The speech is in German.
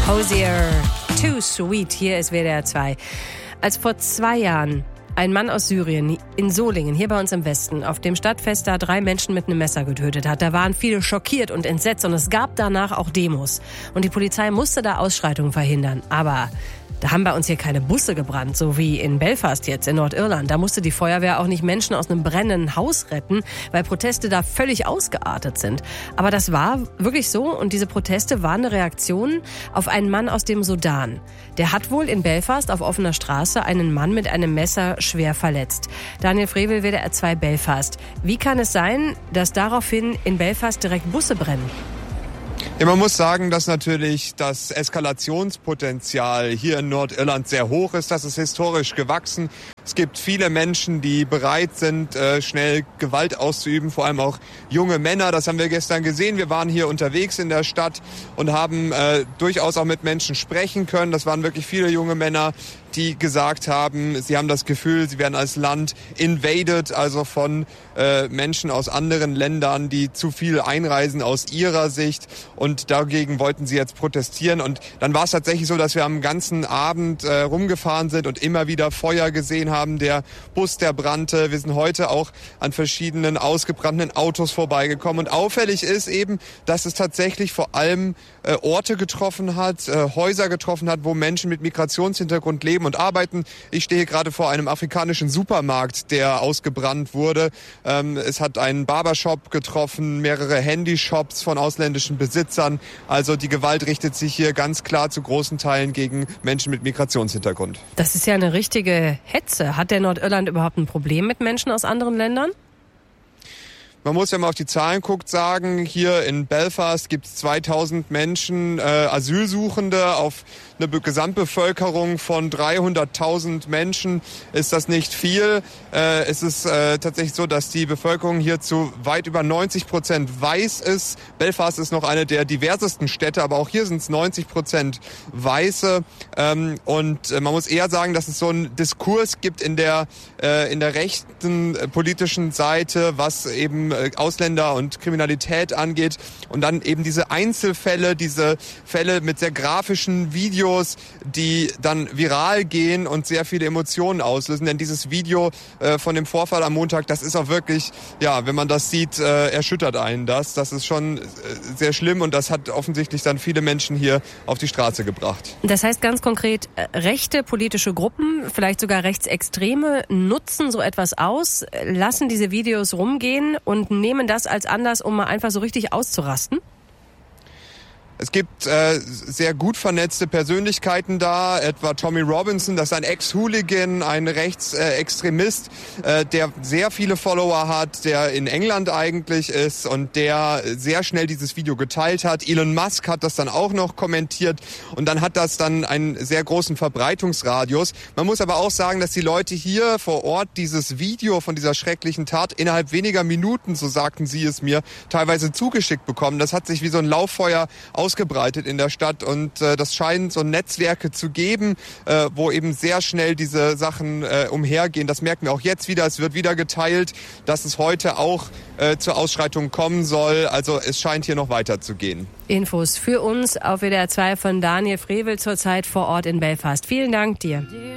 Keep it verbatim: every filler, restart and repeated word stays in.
Hozier, Too Sweet, hier ist W D R zwei. Als vor zwei Jahren ein Mann aus Syrien in Solingen, hier bei uns im Westen, auf dem Stadtfest da drei Menschen mit einem Messer getötet hat, da waren viele schockiert und entsetzt und es gab danach auch Demos. Und die Polizei musste da Ausschreitungen verhindern. Aber da haben bei uns hier keine Busse gebrannt, so wie in Belfast jetzt in Nordirland. Da musste die Feuerwehr auch nicht Menschen aus einem brennenden Haus retten, weil Proteste da völlig ausgeartet sind. Aber das war wirklich so und diese Proteste waren eine Reaktion auf einen Mann aus dem Sudan. Der hat wohl in Belfast auf offener Straße einen Mann mit einem Messer schwer verletzt. Daniel Frevel, W D R zwei Belfast. Wie kann es sein, dass daraufhin in Belfast direkt Busse brennen? Ja, man muss sagen, dass natürlich das Eskalationspotenzial hier in Nordirland sehr hoch ist. Das ist historisch gewachsen. Es gibt viele Menschen, die bereit sind, schnell Gewalt auszuüben, vor allem auch junge Männer. Das haben wir gestern gesehen. Wir waren hier unterwegs in der Stadt und haben äh, durchaus auch mit Menschen sprechen können. Das waren wirklich viele junge Männer, die gesagt haben, sie haben das Gefühl, sie werden als Land invaded, also von äh, Menschen aus anderen Ländern, die zu viel einreisen aus ihrer Sicht. Und dagegen wollten sie jetzt protestieren. Und dann war es tatsächlich so, dass wir am ganzen Abend äh, rumgefahren sind und immer wieder Feuer gesehen haben. Der Bus, der brannte. Wir sind heute auch an verschiedenen ausgebrannten Autos vorbeigekommen. Und auffällig ist eben, dass es tatsächlich vor allem äh, Orte getroffen hat, äh, Häuser getroffen hat, wo Menschen mit Migrationshintergrund leben und arbeiten. Ich stehe gerade vor einem afrikanischen Supermarkt, der ausgebrannt wurde. Ähm, es hat einen Barbershop getroffen, mehrere Handyshops von ausländischen Besitzern. Also die Gewalt richtet sich hier ganz klar zu großen Teilen gegen Menschen mit Migrationshintergrund. Das ist ja eine richtige Hetze. Hat der Nordirland überhaupt ein Problem mit Menschen aus anderen Ländern? Man muss, wenn man auf die Zahlen guckt, sagen, hier in Belfast gibt es zweitausend Menschen, äh, Asylsuchende. Auf eine Gesamtbevölkerung von dreihunderttausend Menschen ist das nicht viel. Äh, es ist äh, tatsächlich so, dass die Bevölkerung hier zu weit über neunzig Prozent weiß ist. Belfast ist noch eine der diversesten Städte, aber auch hier sind es neunzig Prozent Weiße. Ähm, und äh, man muss eher sagen, dass es so einen Diskurs gibt in der, äh, in der rechten äh, politischen Seite, was eben Ausländer und Kriminalität angeht und dann eben diese Einzelfälle, diese Fälle mit sehr grafischen Videos, die dann viral gehen und sehr viele Emotionen auslösen. Denn dieses Video äh, von dem Vorfall am Montag, das ist auch wirklich, ja, wenn man das sieht, äh, erschüttert einen das. Das ist schon äh, sehr schlimm und das hat offensichtlich dann viele Menschen hier auf die Straße gebracht. Das heißt ganz konkret, rechte politische Gruppen, vielleicht sogar Rechtsextreme, nutzen so etwas aus, lassen diese Videos rumgehen und und nehmen das als Anlass, um mal einfach so richtig auszurasten? Es gibt äh, sehr gut vernetzte Persönlichkeiten da, etwa Tommy Robinson, das ist ein Ex-Hooligan, ein Rechtsextremist, äh, der sehr viele Follower hat, der in England eigentlich ist und der sehr schnell dieses Video geteilt hat. Elon Musk hat das dann auch noch kommentiert und dann hat das dann einen sehr großen Verbreitungsradius. Man muss aber auch sagen, dass die Leute hier vor Ort dieses Video von dieser schrecklichen Tat innerhalb weniger Minuten, so sagten sie es mir, teilweise zugeschickt bekommen. Das hat sich wie so ein Lauffeuer aus ausgebreitet in der Stadt und äh, das scheint so Netzwerke zu geben, äh, wo eben sehr schnell diese Sachen äh, umhergehen. Das merken wir auch jetzt wieder. Es wird wieder geteilt, dass es heute auch äh, zur Ausschreitung kommen soll. Also es scheint hier noch weiter zu gehen. Infos für uns auf W D R zwei von Daniel Frevel zurzeit vor Ort in Belfast. Vielen Dank dir.